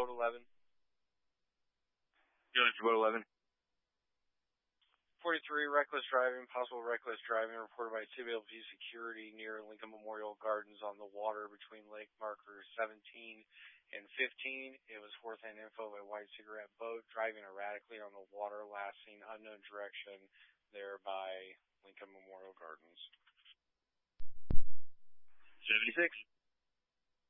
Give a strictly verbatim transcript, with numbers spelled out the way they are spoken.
boat eleven. Units boat eleven. forty-three, reckless driving, possible reckless driving reported by T B L P security near Lincoln Memorial Gardens on the water between lake markers seventeen and fifteen. It was fourth-hand info by White Cigarette Boat, driving erratically on the water, last seen unknown direction there by Lincoln Memorial Gardens. seventy-six.